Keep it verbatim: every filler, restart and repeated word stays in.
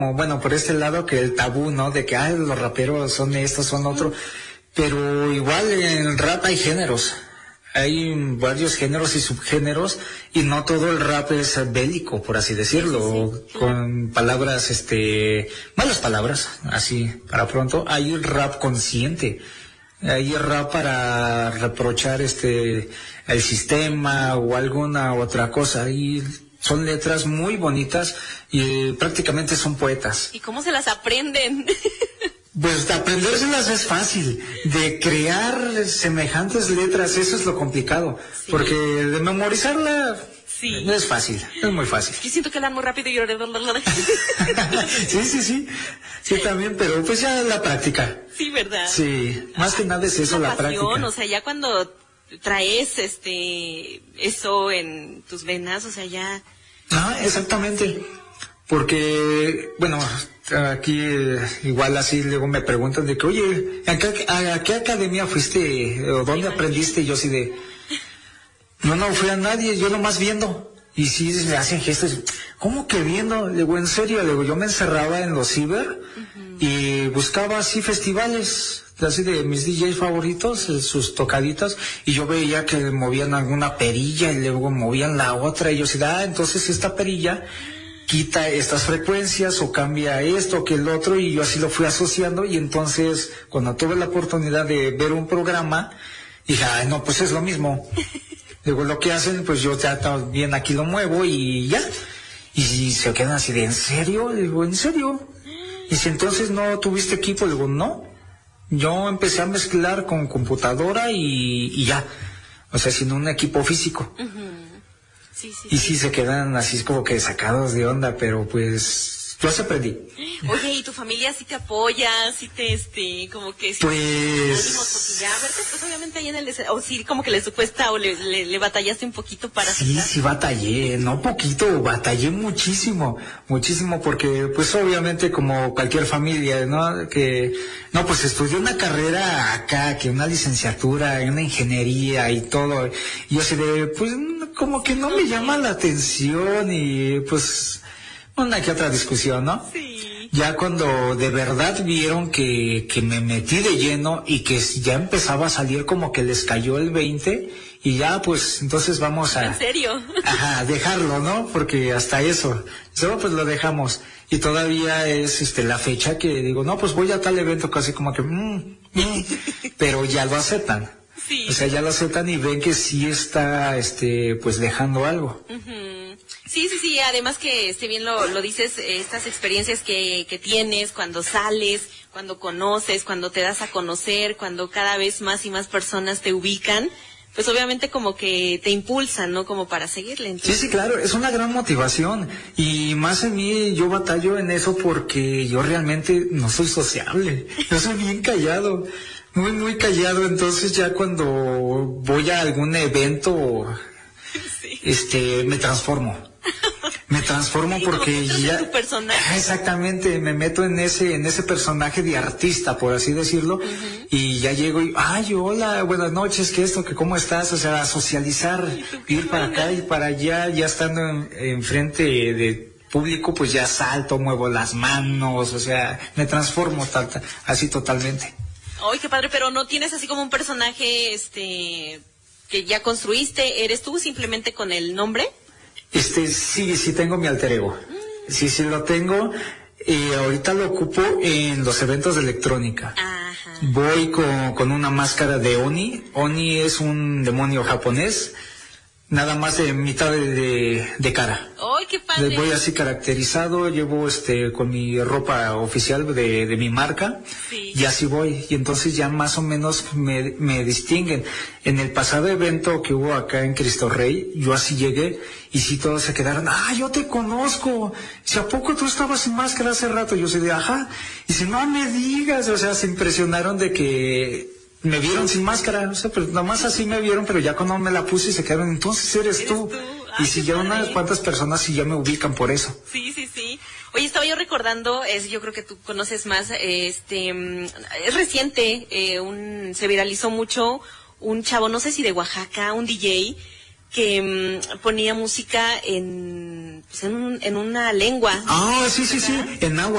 bueno, por este lado que el tabú, ¿no? De que, ay, los raperos son estos, son otro. Pero igual en el rap hay géneros. Hay varios géneros y subgéneros, y no todo el rap es bélico, por así decirlo, sí, sí, con palabras, este, malas palabras, así, para pronto. Hay rap consciente. Hay rap para reprochar, este, el sistema o alguna otra cosa. Y son letras muy bonitas y eh, prácticamente son poetas. ¿Y cómo se las aprenden? Pues de aprendérselas es fácil, de crear semejantes letras, eso es lo complicado, sí. Porque de memorizarla sí. No es fácil, es muy fácil. Yo siento que hablan muy rápido y yo... sí, sí, sí, sí también, pero pues ya la práctica. Sí, ¿verdad? Sí, más que nada es eso, la, la pasión, práctica. O sea, ya cuando traes este eso en tus venas, o sea, ya... Ah, exactamente, porque, bueno... Aquí eh, igual así luego me preguntan de que, oye, ¿a qué, a, a qué academia fuiste o dónde aprendiste? Y yo así de, no, no fui a nadie, yo nomás viendo. Y sí me hacen gestos, ¿cómo que viendo? Le digo, en serio, le digo, yo me encerraba en los ciber uh-huh. y buscaba así festivales, así de mis D Js favoritos, sus tocaditas, y yo veía que movían alguna perilla y luego movían la otra, y yo decía, ah, entonces esta perilla quita estas frecuencias o cambia esto que el otro, y yo así lo fui asociando, y entonces cuando tuve la oportunidad de ver un programa dije, ay no, pues es lo mismo. Digo, lo que hacen, pues yo ya bien aquí lo muevo y ya. Y si se quedan así de, ¿en serio? Digo, ¿en serio? Y si entonces no tuviste equipo, digo, no, yo empecé a mezclar con computadora y, y ya, o sea, sin un equipo físico. Uh-huh. Sí, sí, y sí, sí se quedan así como que sacados de onda, pero pues yo se aprendí. Oye, ¿y tu familia sí te apoya? ¿Sí te, este, como que... Sí, pues... Porque ya, verte, pues obviamente ahí en el... O sí, como que les cuesta o le, le, le batallaste un poquito para... Sí, aceptar. Sí batallé, no poquito, batallé muchísimo, muchísimo, porque pues obviamente como cualquier familia, ¿no? Que, no, pues estudié una carrera acá, que una licenciatura, una ingeniería y todo, y yo así de, pues como que no me llama la atención y pues... Una que otra discusión, ¿no? Sí. Ya cuando de verdad vieron que, que me metí de lleno y que ya empezaba a salir, como que les cayó el veinte, y ya pues entonces vamos a... ¿En serio? Ajá, dejarlo, ¿no? Porque hasta eso, solo pues lo dejamos. Y todavía es este la fecha que digo, no, pues voy a tal evento, casi como que... Mm, mm, pero ya lo aceptan. Sí. O sea, ya lo aceptan y ven que sí está, este, pues dejando algo. Uh-huh. Sí, sí, sí, además que, si bien lo, lo dices, estas experiencias que, que tienes cuando sales, cuando conoces, cuando te das a conocer, cuando cada vez más y más personas te ubican, pues obviamente como que te impulsan, ¿no? Como para seguirle. Entonces... Sí, sí, claro, es una gran motivación, y más en mí, yo batallo en eso porque yo realmente no soy sociable, yo soy bien callado, muy, muy callado, entonces ya cuando voy a algún evento, sí. este, me transformo. Me transformo sí, porque ya tu personaje. Exactamente, me meto en ese en ese personaje de artista, por así decirlo, uh-huh. Y ya llego y ay, hola, buenas noches, que esto, que cómo estás, o sea, socializar, ir para acá y para allá, ya estando enfrente en de público, pues ya salto, muevo las manos, o sea, me transformo tal, tal, así totalmente. Ay, qué padre, pero no tienes así como un personaje este que ya construiste, ¿eres tú simplemente con el nombre? Este, sí, sí tengo mi alter ego. Sí, sí lo tengo. Eh, ahorita lo ocupo en los eventos de electrónica. Ajá. Voy con, con una máscara de Oni. Oni es un demonio japonés. Nada más de mitad de, de, de cara. ¡Ay, qué padre! Voy así caracterizado, llevo este con mi ropa oficial de, de mi marca, sí. Y así voy, y entonces ya más o menos me, me distinguen. En el pasado evento que hubo acá en Cristo Rey, yo así llegué, y sí todos se quedaron, ¡ah, yo te conozco! Si a poco tú estabas sin máscara hace rato, yo soy de, ajá, y si no me digas, o sea, se impresionaron de que... Me vieron sin máscara, no sé, pero nomás así me vieron, pero ya cuando me la puse y se quedaron, entonces eres, ¿Eres tú. tú? Y Ay, si ya unas cuantas personas sí ya me ubican por eso. Sí, sí, sí. Oye, estaba yo recordando, es, yo creo que tú conoces más, este, es reciente, eh, un, se viralizó mucho un chavo, no sé si de Oaxaca, un D J, que um, ponía música en, pues en, un, en una lengua. Ah, sí, sí, sí, en agua.